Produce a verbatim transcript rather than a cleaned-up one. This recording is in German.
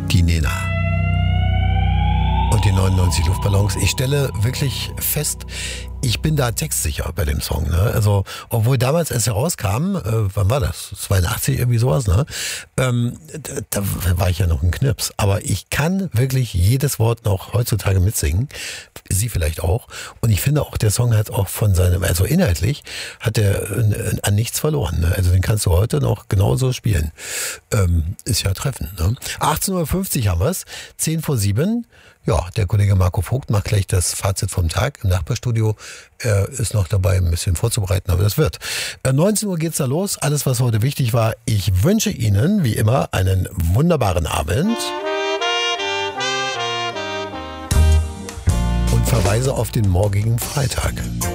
Die Nena. Und die neunundneunzig Luftballons. Ich stelle wirklich fest, ich bin da textsicher bei dem Song. Ne? Also, obwohl damals, als er rauskam, äh, wann war das? zweiundachtzig, irgendwie sowas, ne? Ähm, da, da war ich ja noch ein Knips. Aber ich kann wirklich jedes Wort noch heutzutage mitsingen. Sie vielleicht auch. Und ich finde auch, der Song hat auch von seinem, also inhaltlich, hat er äh, an nichts verloren. Ne? Also den kannst du heute noch genauso spielen. Ähm, ist ja treffend. Ne? achtzehn Uhr fünfzig haben wir es. zehn vor sieben. Ja, der Kollege Marco Vogt macht gleich das Fazit vom Tag im Nachbarstudio. Er ist noch dabei, ein bisschen vorzubereiten, aber das wird. neunzehn Uhr geht's da los. Alles, was heute wichtig war. Ich wünsche Ihnen, wie immer, einen wunderbaren Abend. Und verweise auf den morgigen Freitag.